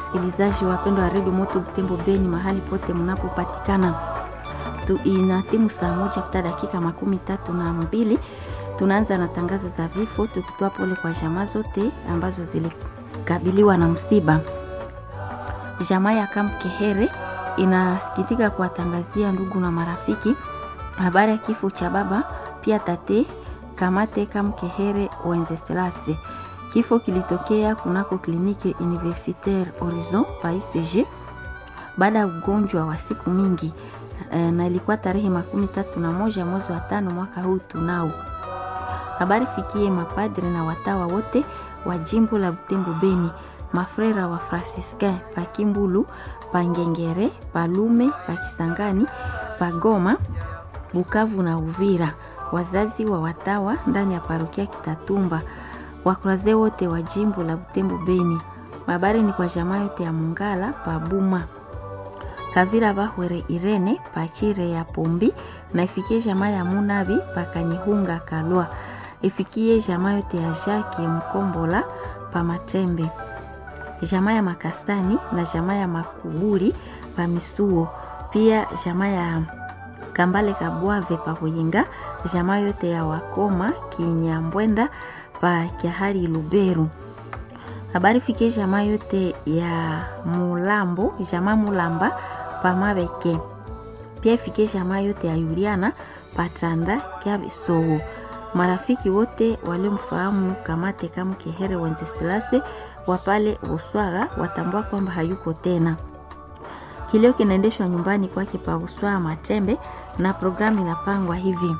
wasikilizaji wapendwa wa Radio Moto Butembo Beni mahali pote mnapopatikana. Ina timu saa moja kupita dakika 32. Tunaanza na tangazo za vifo tukitoa pole kwa jamaa zote ambazo zilikabiliwa na msiba. Jamaa ya Kamkehere inasikitika kuwatangazia ndugu na marafiki habari ya kifo cha baba pia tate Kamate Kamkehere Wenzeselase. Kifo kilitokea kunako kliniki Universitaire Horizon pa UCG baada ya ugonjwa wa siku mingi, na ilikuwa tarehe 31 mwezi wa 5 mwaka huu tunao. Habari fikie mapadri na watawa wote wa jimbo la Butembo Beni, mafrera wa Franciscain pa Kimbulu, pa Ngengere, pa Lume, pa Kisangani, pa Goma, Bukavu na Uvira, wazazi wa watawa ndani ya parokia Kitatumba, wakuraze wote wa jimbo la Butembo Beni. Habari ni kwa jamaa yote ya Mungala pa Buma, Kavira Bahwere Irene pa Chire ya Pombi, na ifikie jamaa ya Munabi pa Kanyihunga Kalwa. Ifikie jamaa yote ya Jacques Mkombola pa Matembe, jamaa ya Makastani na jamaa ya Makuburi pa Misuo, pia jamaa ya Kambale Kabwave pa Huyinga, jamaa yote ya Wakoma Kinyambwenda pa Kiahari Luberu. Habari fikie jamaa yote ya Mulambo, jamaa Mulamba pa Mabeke, pia fikie jamaa yote ya Yuliana pa Tanda kia Bisogo. Marafiki wote walimfahamu Kamate Kamkehere Wenzeselase wapale Uswaga watambua kwamba hayuko tena. Kilio kinaendeshwa nyumbani kwake pa Uswaga Matembe, na programu inapangwa hivi: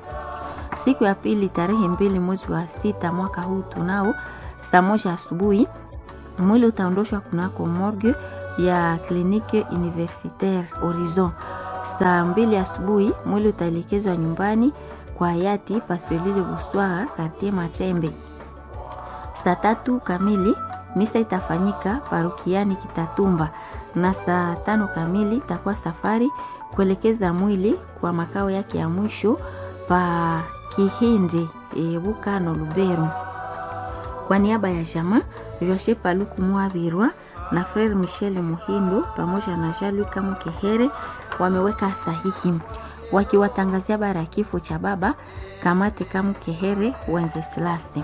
siku ya pili tarehe 2 mwezi wa 6 mwaka huu tunao, saa 1 asubuhi mwili utaondoshwa kunako morgue ya kliniki Universitaire Horizon. Saa 2 asubuhi mwili utaelekezwa nyumbani kwa hayati Pasolile Buswara quartier Matembe. Saa 3 kamili misa itafanyika parokiani Kitatumba, na saa 5 kamili itakuwa safari kuelekeza mwili kwa makao yake ya mwisho pa Kihindi Bukano Lubero. Kwa niaba ya jamaa Joashe Paluku Mwabirwa na Frere Michel Muhindo pamoja na Jalu Kamkehere wameweka sahihi wakiwatangazia bara kifo cha baba Kamate Kamkehere Wenzeselase.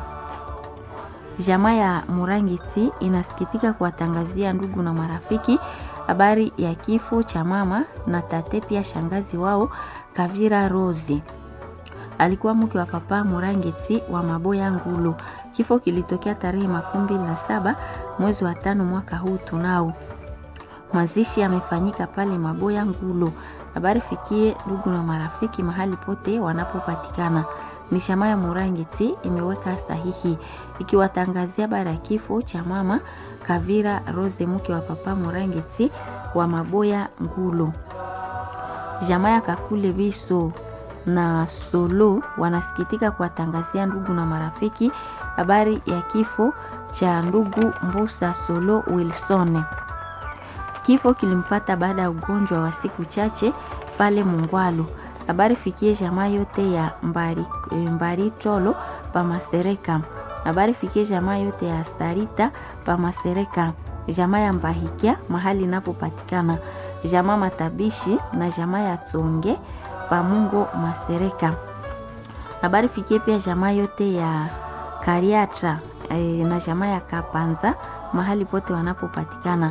Jamaa ya Murangiti inasikitika kuwatangazia ndugu na marafiki habari ya kifo cha mama na tate pia shangazi wao Kavira Rose. Alikuwa mke wa papa Murangiti wa Maboya Ngulu. Kifo kilitokea tarehe 27 mwezi wa 5 mwaka huu tunao. Mazishi yamefanyika pale Maboya Ngulu. Habari fikie ndugu na marafiki mahali pote wanapopatikana. Ni jamaa ya Murangiti imeweka sahihi ikiwatangazia bara kifo cha mama Kavira Rose mke wa papa Murangiti wa Maboya Ngulu. Jamaa ya Kakule Biso na Solo wanasikitika kuwatangazia ndugu na marafiki habari ya kifo cha ndugu Mbusa Solo Wilson. Kifo kilimpata baada ya ugonjwa wa siku chache pale Mungwalu. Habari fikie jamaa yote ya Mbari Cholo pa Masereka. Habari fikie jamaa yote ya Starita pa Masereka, jamaa ya Mbahikia mahali inapopatikana, jamaa Matabishi na jamaa ya Tsonge pa Mungo Masereka. Habari fikie pia jamaa yote ya Kariatra na jamaa ya Kapanza mahali pote wanapopatikana,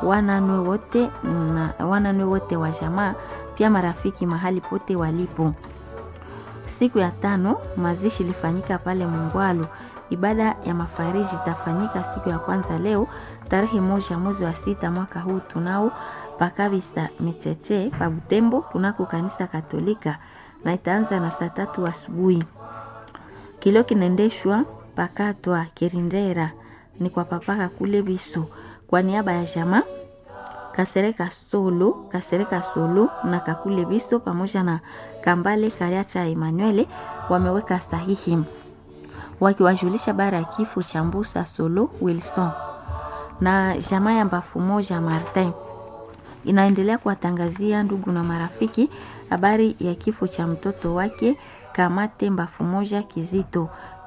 wananwe wote wa jamaa pia marafiki mahali pote walipo. Siku ya 5 mazishi ilifanyika pale Mungwalu. Ibada ya mafariji itafanyika siku ya kwanza leo tarehe 1 mwezi wa 6 mwaka huu tunao Pakabisa Micheche pa Butembo kunako kanisa Katolika, na itaanza na saa 3 asubuhi. Kilio kinaendeshwa Pakatwa Kirindera ni kwa papaka kule Biso. Kwa niaba ya jamaa Kasereka Solo na Kakule Biso pamoja na Kambale Kariacha Emmanuel wameweka sahihi wakiwajulisha bara ya kifo cha Mbusa Solo Wilson. Na jamaa ya Mbafu Moja Martin inaendelea kuwatangazia ndugu na marafiki habari ya kifo cha mtoto wake Kamate Mbafu Moja Kizito.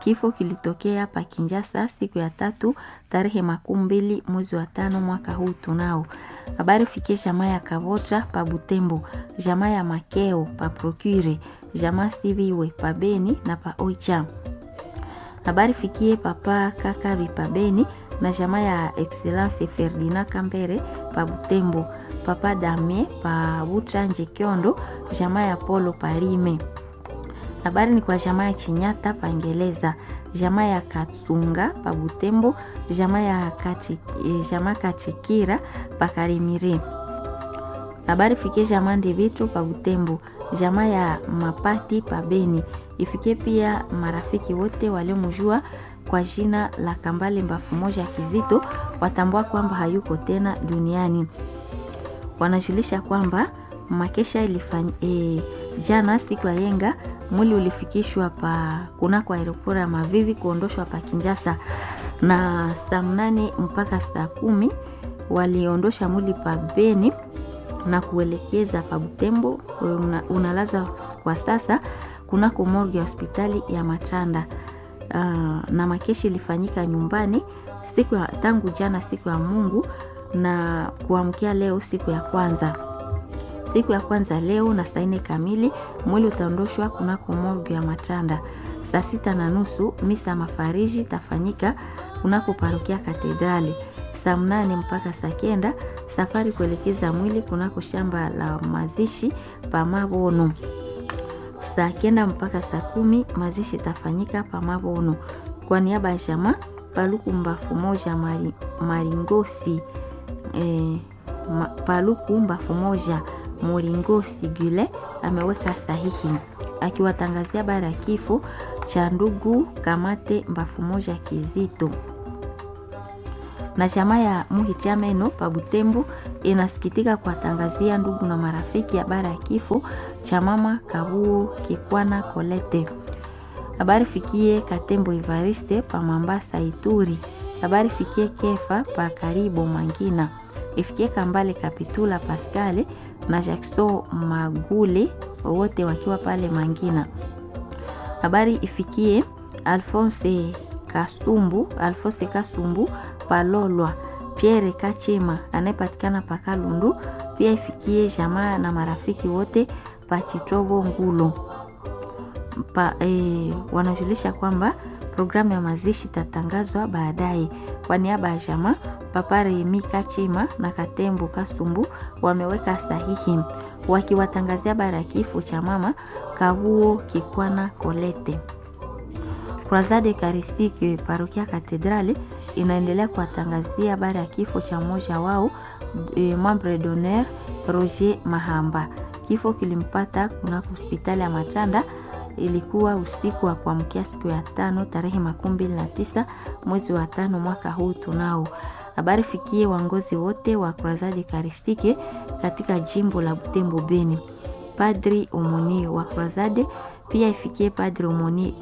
Kifo kilitokea pa Kinshasa siku ya 3 tarehe 20 mwezi wa 5 mwaka huu tunao. Habari fikie jamaa ya Kavocha pa Butembo, jamaa ya Makeo pa Procure, jamaa Siviwe pa Beni na pa Oicha. Habari fikie papa kaka pa Beni na jamaa ya Excellence Ferdinand Kambere pa Butembo, papa Damie pa Butranje Kiondo, jamaa ya Polo pa Rime. Habari ni kwa jamaa ya Chinyata pa Ngeleza, jamaa ya Katsunga pa Butembo, jamaa ya Kachikira pa Karimire. Habari fikie jamaa Ndivito pa Butembo, jamaa ya Mapati pa Beni. Ifikie pia marafiki wote waliomjua kwa jina la Kambale Mbafu Moja Kizito, watambua kwamba hayuko tena duniani. Wanajulisha kwamba makesha jana siku ya yenga, mwili ulifikishwa pa kunako aeroport ya Mavivi kuondoshwa pa Kinshasa, na saa 8 mpaka saa 10 waliondosha mwili pa Beni na kuelekeza pa Butembo. Unalazwa kwa sasa kunako morgue ya hospitali ya Matanda. Na makeshi ilifanyika nyumbani tangu jana siku ya Mungu na kuamkia leo siku ya kwanza. Siku ya kwanza leo na saa 4 kamili mwili utaondoshwa kunako morgue ya Matanda. Saa 6:30 misa mafariji tafanyika kunako parokia Katedrali. Saa 8 mpaka saa 9 safari kuelekeza mwili kunako shamba la mazishi pa Mabono. Saa 9 mpaka saa 10 mazishi tafanyika pa Mabono. Kwa niaba ya jamaa Paluku Mbafu Moja Maringosi Paluku Mbafu Moja Moringosi Gule ameweka sahihi akiwatangazia habari ya kifo cha ndugu Kamate Mbafu Moja Kizito. Na jamaa ya Muhichameno pa Butembo inasikitika kuwatangazia ndugu na marafiki habari ya kifo cha mama Kabuo Kikwana Kolete. Habari fikie Katembo Evariste pa Mambasa Ituri. Habari fikie Kefa pa Karibo Mangina. Ifikie Kambale Kapitula Pascale na Jackson Magule wote wakiwa pale Mangina. Habari ifikie Alphonse Kasumbu Palolwa, Pierre Kachema anayepatikana pa Kalundu. Pia ifikie jamaa na marafiki wote pa Chitobo Ngulo. Wanajulisha kwamba programu ya mazishi tatangazwa baadaye. Kwa niaba ya jamaa Papa Remi Kachema na Katembo Kasumbu wameweka sahihi wakiwatangazia habari ya kifo cha mama Kabuo Kikwana Kolete. Croisade Eucharistique parokia Katedrali inaendelea kuwatangazia habari ya kifo cha mmoja wao, membre d'honneur Roger Mahamba. Kifo kilimpata kunako hospitali ya Matanda. Ilikuwa usiku wa kuamkia siku ya 5 tarehe 29 mwezi wa 5 mwaka huu tunao. Habari fikie waongozi wote wa Croisade Eucharistique katika jimbo la Butembo Beni. Padri Omoni wa Croisade pia ifikie Padri Omoni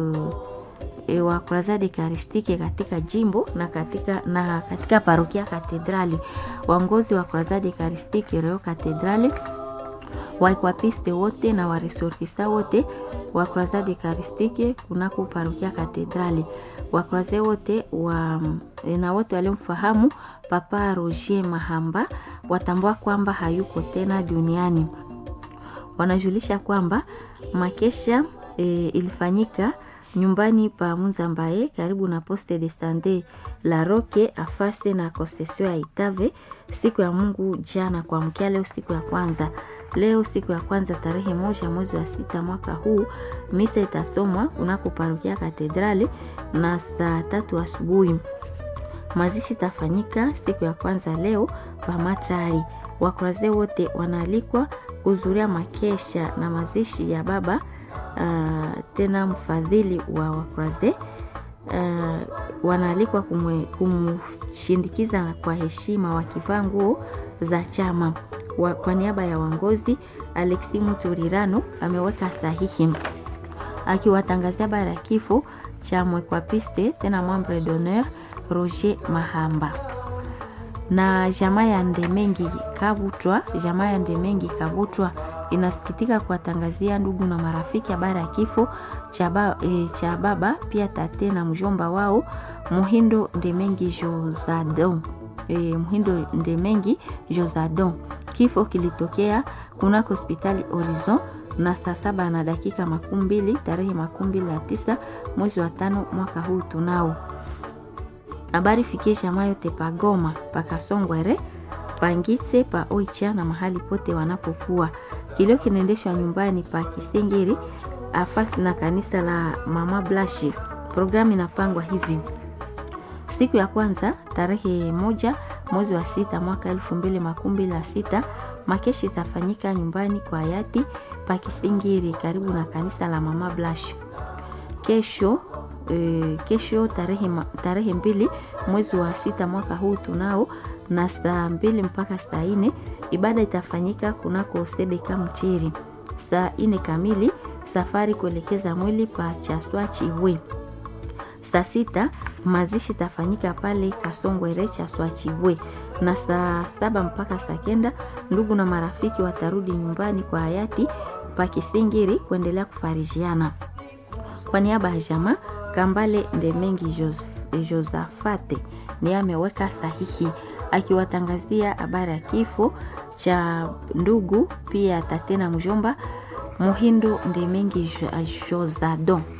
wa Croisade Eucharistique katika jimbo na katika parokia Katedrali. Waongozi wa Croisade Eucharistique Reo Katedrali, waekwapiste wote na waresortisa wote wa Croisade Eucharistique kunako parokia Katedrali. Wakroise wote na wote waliomfahamu Papa Roger Mahamba watambua kwamba hayuko tena duniani. Wanajulisha kwamba makesha ilifanyika nyumbani pa Munzambaye karibu na Poste de Santé La Roque afase na concession ya Itave siku ya Mungu jana kuamkia leo siku ya kwanza. Leo siku ya kwanza tarehe 1 mwezi wa 6 mwaka huu misa itasomwa kunako parokia Katedrali na saa 3 asubuhi. Mazishi tafanyika siku ya kwanza leo pa Matari. Wakroise wote wanaalikwa kuhudhuria makesha na mazishi ya baba tena mfadhili wa Wakroise. Wanaalikwa kumshindikiza kwa heshima wakivaa nguo za chama. Kwa niaba ya waongozi Alexis Muturirano ameweka sahihi akiwatangazia habari ya kifo cha mwekwapiste tena membre d'honneur Roger Mahamba. Na jamaa ya Ndemengi Kabutwa inasikitika kuwatangazia ndugu na marafiki habari ya kifo cha baba pia tate na mjomba wao Muhindo Ndemengi Josadon. Muhindo Ndemengi Josadon. Kifo kilitokea kunako hospitali Horizon na saa 7 na dakika 20 tarehe 29 mwezi wa 5 mwaka huu tunao. Habari fikisha mayo tepa Goma, pa Kasongwere, Pangitse, pa Oicha na mahali pote wanapokuwa. Kilio kinaendeshwa nyumbani pa Kisengeri afasi na kanisa la Mama Blashi. Programu inapangwa hivi: siku ya kwanza tarehe 1 mwezi wa 6 mwaka 2026 makeshi itafanyika nyumbani kwa hayati pa Kisengeri karibu na kanisa la Mama Blashi. Kesho tarehe 2 mwezi wa 6 mwaka huu tunao na saa 2 mpaka saa 4 ibada itafanyika kunako Sebeka Mchiri. Saa 4 kamili safari kuelekeza mwili pa Chaswachiwe. Saa 6 mazishi itafanyika pale Kasongwere Chaswachiwe, na saa 7 mpaka saa 9 ndugu na marafiki watarudi nyumbani kwa hayati pa Kisengeri kuendelea kufarijiana. Kwa niaba ya jamaa Kambale Ndemengi Josafate ni ameweka sahihi akiwatangazia habari ya kifo cha ndugu pia tate na mjomba Muhindo Ndemengi Josadon.